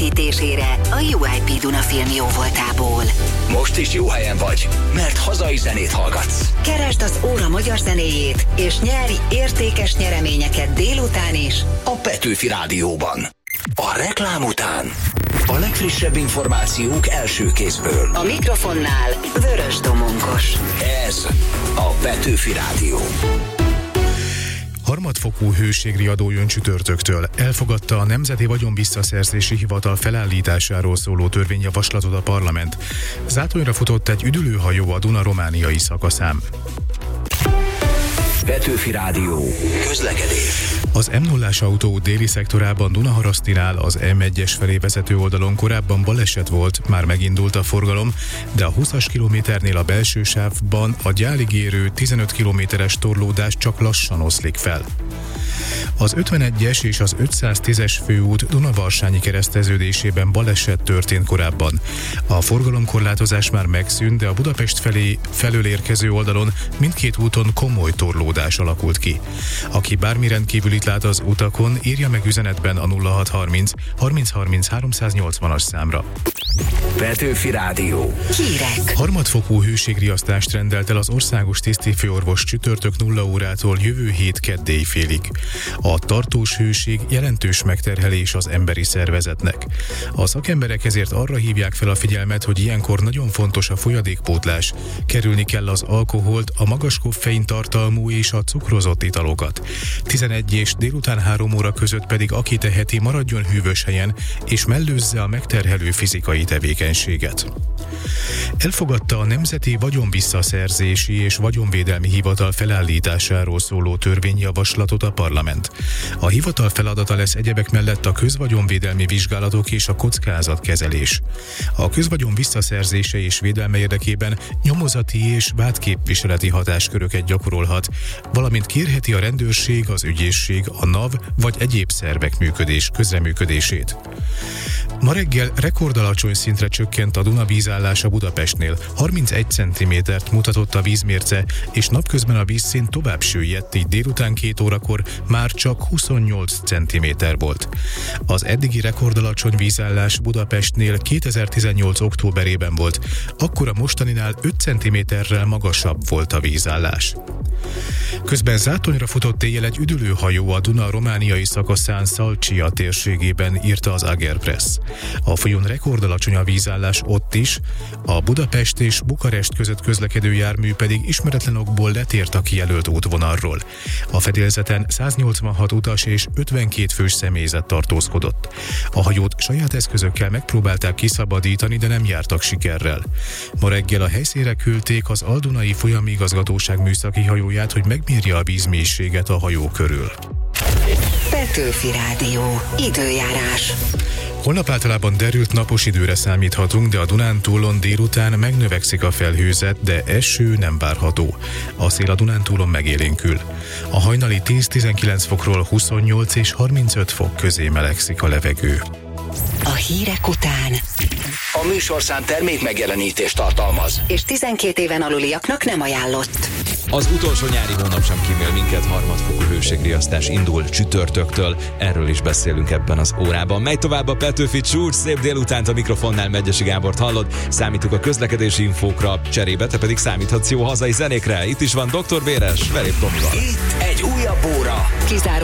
készítésére a UIP Duna Film jóvoltából. Most is jó helyen vagy, mert hazai zenét hallgatsz. Keresd az óra magyar zenéjét, és nyerj értékes nyereményeket délután is a Petőfi Rádióban. A reklám után a legfrissebb információk első kézből. a mikrofonnál Vörös Domonkos. Ez a Petőfi Rádió. Harmadfokú hőségriadó jön csütörtöktől. Elfogadta a Nemzeti Vagyonvisszaszerzési Hivatal felállításáról szóló törvényjavaslatot a parlament. Zátonyra futott egy üdülőhajó a Duna romániai szakaszán. Petőfi Rádió. Közlekedés. Az M0-ás autó déli szektorában Dunaharasztinál az M1-es felé vezető oldalon korábban baleset volt, már megindult a forgalom, de a 20-as kilométernél a belső sávban a gyálig érő 15 kilométeres torlódás csak lassan oszlik fel. Az 51-es és az 510-es főút Dunavarsanyi kereszteződésében baleset történt korábban. A forgalomkorlátozás már megszűnt, de a Budapest felől érkező oldalon mindkét úton komoly torlódás alakult ki. Aki bármi rendkívülit lát az utakon, írja meg üzenetben a 0630 3030 380-as számra. Petőfi Rádió. Hírek. Harmadfokú hőségriasztást rendelt el az országos tisztifőorvos csütörtök 0 órától jövő hét kedd éjfélig. A tartós hőség jelentős megterhelés az emberi szervezetnek. A szakemberek ezért arra hívják fel a figyelmet, hogy ilyenkor nagyon fontos a folyadékpótlás. Kerülni kell az alkoholt, a magas koffein tartalmú és a cukrozott italokat. 11 és délután 3 óra között pedig aki teheti, maradjon hűvös helyen és mellőzze a megterhelő fizikai tevékenységet. Elfogadta a Nemzeti Vagyonvisszaszerzési és Vagyonvédelmi Hivatal felállításáról szóló törvényjavaslatot a parlament. A hivatal feladata lesz egyebek mellett a közvagyonvédelmi vizsgálatok és a kockázatkezelés. A közvagyon visszaszerzése és védelme érdekében nyomozati és vádképviseleti hatásköröket gyakorolhat, valamint kérheti a rendőrség, az ügyészség, a NAV vagy egyéb szervek közreműködését. Ma reggel rekordalacsony szintre csökkent a Duna vízállása Budapestnél. 31 cm-t mutatott a vízmérce, és napközben a vízszint tovább süllyedt, így délután 2 órakor már csak 28 cm volt. Az eddigi rekordalacsony vízállás Budapestnél 2018. októberében volt, akkor a mostaninál 5 cm-rel magasabb volt a vízállás. Közben Zátonyra futott éjjel egy üdülőhajó a Duna romániai szakaszán Szalcsia térségében, írta az Agerpress. A folyón rekordalacsony a vízállás ott is, a Budapest és Bukarest között közlekedő jármű pedig ismeretlen okból letért a kijelölt útvonalról. A fedélzeten 186 utas és 52 fős személyzet tartózkodott. A hajót saját eszközökkel megpróbálták kiszabadítani, de nem jártak sikerrel. Ma reggel a helyszínre küldték az Al-Dunai Folyamigazgatóság műszaki hajóját, hogy megmérje a vízmélységet a hajó körül. Petőfi Rádió. Időjárás. Holnap általában derült napos időre számíthatunk, de a Dunántúlon délután megnövekszik a felhőzet, de eső nem várható. A szél a Dunántúlon megélénkül. A hajnali 10-19 fokról 28 és 35 fok közé melegszik a levegő. A hírek után A műsorszám termék megjelenítést tartalmaz, és 12 éven aluliaknak nem ajánlott. Az utolsó nyári hónap sem kímél minket, harmadfokú hőségriasztás indul csütörtöktől, erről is beszélünk ebben az órában. Megy tovább a Petőfi csúcs, szép délutánt, a mikrofonnál Megyesi Gábort hallod, számítok a közlekedési infókra, cserébe te pedig számíthatsz jó hazai zenékre. Itt is van Dr. Véres, Verép Tomival. itt egy újabb óra. Kizáró